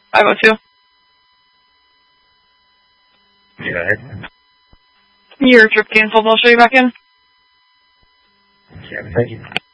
502. Go ahead. Your trip canceled. I'll show you back in. Okay, thank you.